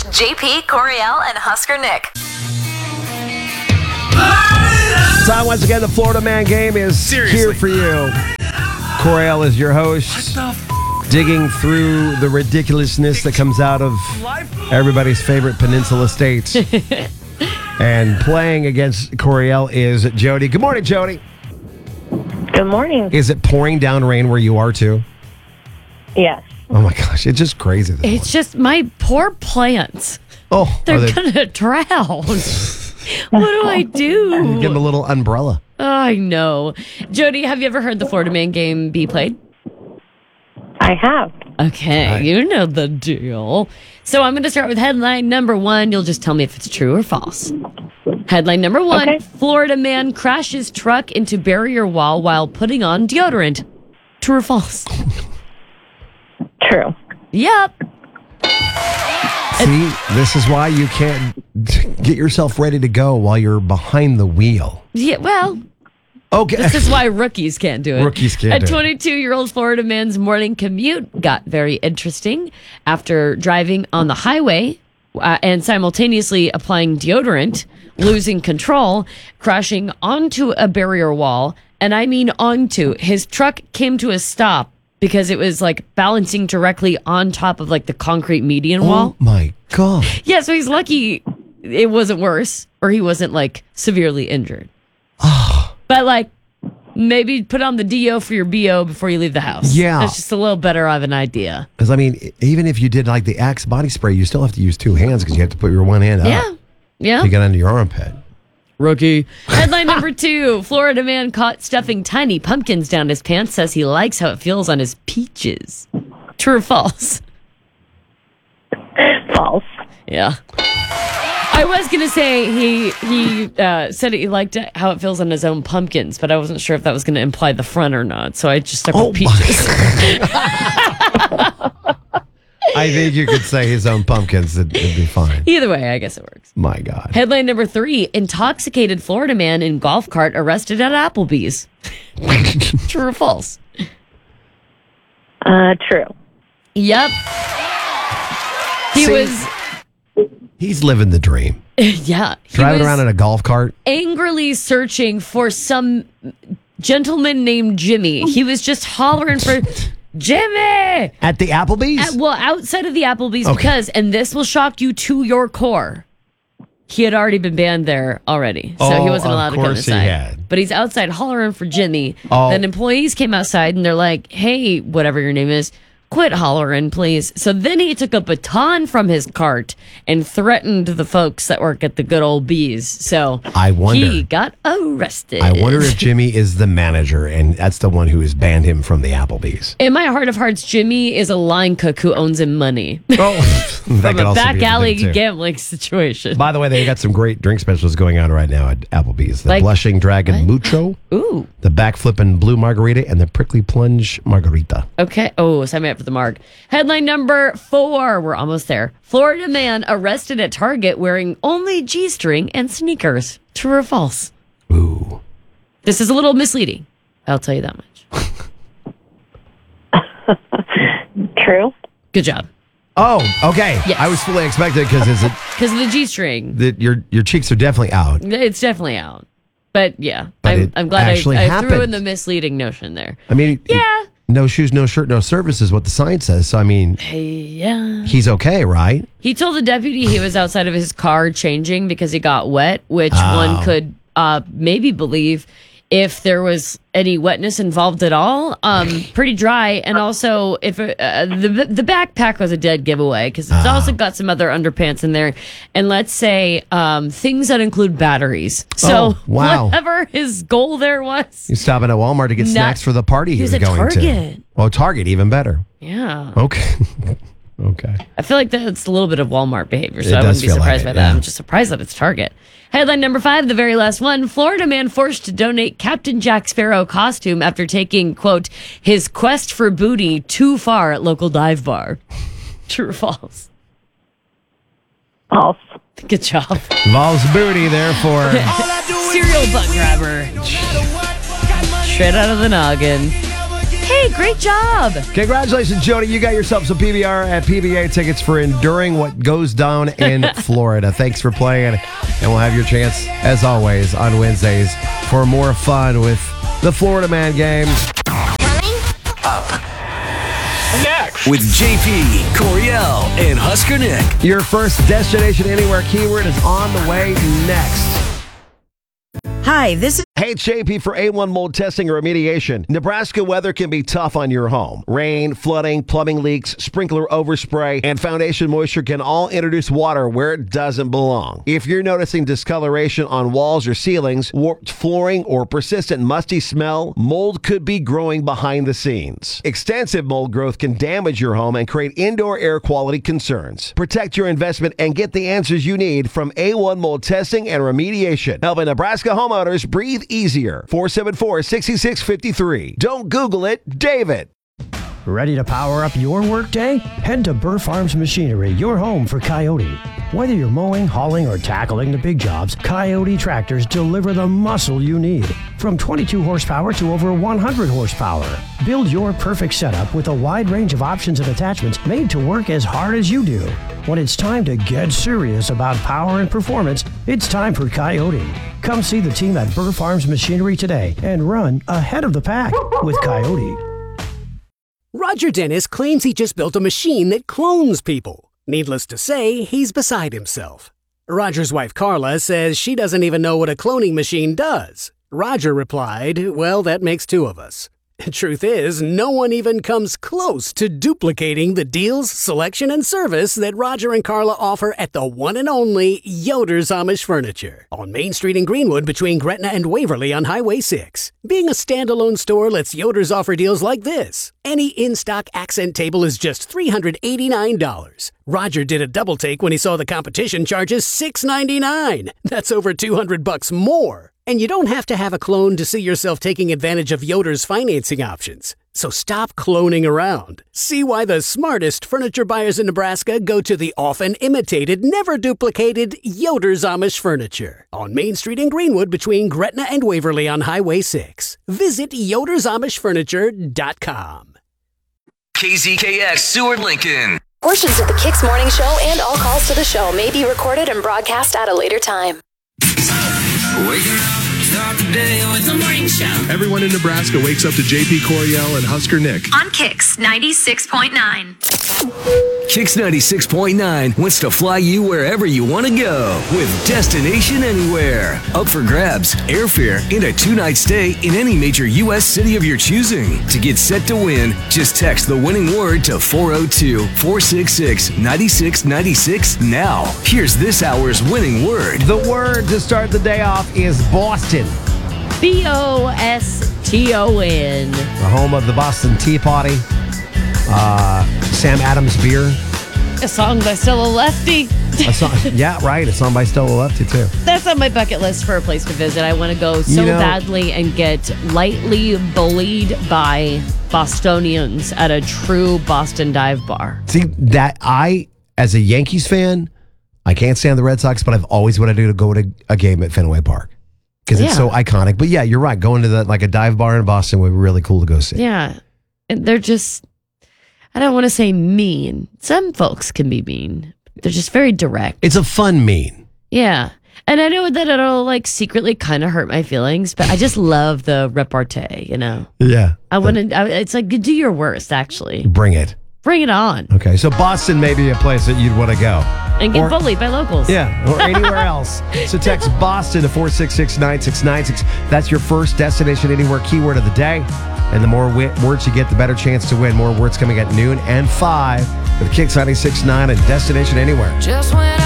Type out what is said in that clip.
JP, Coriel, and Husker Nick. So once again, the Florida Man game is here for you. Coriel is your host, digging through the ridiculousness that comes out of everybody's favorite peninsula states. And playing against Coriel is Jody. Good morning, Jody. Good morning. Is it pouring down rain where you are too? Yes. Oh my gosh, it's just crazy. It's just my poor plants. Oh, They're going to drown. What do I do? Give them a little umbrella. I know. Jody, have you ever heard the Florida Man game be played? I have. Okay, you know the deal. So I'm going to start with headline number 1. You'll just tell me if it's true or false. Headline number 1, Okay. Florida man crashes truck into barrier wall while putting on deodorant. True or false? True. Yep. See, this is why you can't get yourself ready to go while you're behind the wheel. Yeah, well, Okay. this is why rookies can't do it. Rookies can't A do it. 22-year-old Florida man's morning commute got very interesting after driving on the highway and simultaneously applying deodorant, losing control, crashing onto a barrier wall. And I mean onto. His truck came to a stop because it was like balancing directly on top of like the concrete median wall. Oh my God. Yeah, so he's lucky it wasn't worse or he wasn't like severely injured. But like maybe put on the DO for your BO before you leave the house. Yeah. That's just a little better of an idea. Because, I mean, even if you did like the Axe body spray, you still have to use 2 hands because you have to put your one hand up. Yeah. Yeah. To get under your armpit. Rookie. Headline number 2. Florida man caught stuffing tiny pumpkins down his pants says he likes how it feels on his peaches. True or false? False. Yeah. I was going to say he said he liked how it feels on his own pumpkins, but I wasn't sure if that was going to imply the front or not, so I just stuck with peaches. I think you could say his own pumpkins. It'd be fine. Either way, I guess it works. My God. Headline number 3. Intoxicated Florida man in golf cart arrested at Applebee's. True or false? True. Yep. He See, was... He's living the dream. Yeah. He Driving was around in a golf cart. angrily searching for some gentleman named Jimmy. He was just hollering for Jimmy! At the Applebee's? Outside of the Applebee's Okay. because, and this will shock you to your core, he had already been banned there already. So he Oh, wasn't of allowed to come course he inside. had. But he's outside hollering for Jimmy. Oh. Then employees came outside and they're like, hey, whatever your name is, quit hollering, please. So then he took a baton from his cart and threatened the folks that work at the good old bees. So I wonder. he got arrested. I wonder if Jimmy is the manager and that's the one who has banned him from the Applebee's. In my heart of hearts, Jimmy is a line cook who owns him money. Oh, that From could a also back be the alley thing, too. gambling situation. By the way, they got some great drink specials going on right now at Applebee's. The Like- Blushing Dragon Mucho, Ooh. the Backflippin' Blue Margarita, and the Prickly Plunge Margarita. Okay. Oh, sign me up for the marg. Headline number 4. We're almost there. Florida man arrested at Target wearing only G-string and sneakers. True or false? Ooh. This is a little misleading. I'll tell you that much. True. Good job. Oh, okay. Yes. I was fully expecting because is it Because of the G-string. that your cheeks are definitely out. It's definitely out. But yeah, But it I'm glad actually I threw in happened. the misleading notion there. I mean, Yeah. no shoes, no shirt, no service is what the sign says. So, I mean, Yeah. he's okay, right? He told the deputy he was outside of his car changing because he got wet, which one could maybe believe if there was any wetness involved at all. Pretty dry. And also, if the backpack was a dead giveaway because it's also got some other underpants in there. And let's say things that include batteries. So Oh, wow. whatever his goal there was. He's stopping at Walmart to get snacks for the party he was at going to. Target. Oh, Target, even better. Yeah. Okay. Okay. I feel like that's a little bit of Walmart behavior, so It I does wouldn't be feel like surprised it, by that. yeah. I'm just surprised that it's Target. Headline number 5, the very last one. Florida man forced to donate Captain Jack Sparrow costume after taking, quote, his quest for booty too far at local dive bar. True or false? False. Good job. Involves booty, therefore. Serial butt grabber. Straight out of the noggin. Hey, great job. Congratulations, Jody. You got yourself some PBR at PBA tickets for enduring what goes down in Florida. Thanks for playing, and we'll have your chance, as always, on Wednesdays for more fun with the Florida Man game. With JP, Coriel, and Husker Nick. Your first Destination Anywhere keyword is on the way next. Hi, this is... Hey, it's JP for A1 mold testing or remediation. Nebraska weather can be tough on your home. Rain, flooding, plumbing leaks, sprinkler overspray, and foundation moisture can all introduce water where it doesn't belong. If you're noticing discoloration on walls or ceilings, warped flooring, or persistent musty smell, mold could be growing behind the scenes. Extensive mold growth can damage your home and create indoor air quality concerns. Protect your investment and get the answers you need from A1 mold testing and remediation. Helping Nebraska homeowners breathe easier. 474-6653. Don't Google it, David. Ready to power up your workday? Head to Burr Farms Machinery, your home for Coyote. Whether you're mowing, hauling, or tackling the big jobs, Coyote tractors deliver the muscle you need. From 22 horsepower to over 100 horsepower. Build your perfect setup with a wide range of options and attachments made to work as hard as you do. When it's time to get serious about power and performance, it's time for Coyote. Come see the team at Burr Farms Machinery today and run ahead of the pack with Coyote. Roger Dennis claims he just built a machine that clones people. Needless to say, he's beside himself. Roger's wife Carla says she doesn't even know what a cloning machine does. Roger replied, "Well, that makes two of us." Truth is, no one even comes close to duplicating the deals, selection, and service that Roger and Carla offer at the one and only Yoder's Amish Furniture on Main Street in Greenwood between Gretna and Waverly on Highway 6. Being a standalone store lets Yoder's offer deals like this. Any in-stock accent table is just $389. Roger did a double take when he saw the competition charges $699. That's over $200 more. And you don't have to have a clone to see yourself taking advantage of Yoder's financing options. So stop cloning around. See why the smartest furniture buyers in Nebraska go to the often imitated, never duplicated Yoder's Amish Furniture on Main Street in Greenwood between Gretna and Waverly on Highway 6. Visit yodersamishfurniture.com. KZKX Seward Lincoln. Portions of the Kicks Morning Show and all calls to the show may be recorded and broadcast at a later time. Waking up, start the day with the morning show. Everyone in Nebraska wakes up to JP Coriel and Husker Nick. On Kicks 96.9. Kicks 96.9 wants to fly you wherever you want to go with Destination Anywhere. Up for grabs, airfare, and a 2-night stay in any major U.S. city of your choosing. To get set to win, just text the winning word to 402-466-9696 now. Here's this hour's winning word. The word to start the day off is Boston. Boston. The home of the Boston Tea Party. Sam Adams beer. A song by Still a Lefty. Yeah, right. A song by Still a Lefty, too. That's on my bucket list for a place to visit. I want to go so badly and get lightly bullied by Bostonians at a true Boston dive bar. See, that as a Yankees fan, I can't stand the Red Sox, but I've always wanted to go to a game at Fenway Park because it's so iconic. But yeah, you're right. Going to a dive bar in Boston would be really cool to go see. Yeah. And they're just... I don't want to say mean. Some folks can be mean. They're just very direct. It's a fun mean. Yeah. And I know that it'll secretly kind of hurt my feelings, but I just love the repartee, Yeah. It's do your worst, actually. Bring it. Bring it on. Okay, so Boston may be a place that you'd want to go. And get bullied by locals. Yeah, or anywhere else. So text Boston to 466-9696. That's your first Destination Anywhere keyword of the day. And the more words you get, the better chance to win. More words coming at noon and 5 with Kicks 96.9 and Destination Anywhere. Just when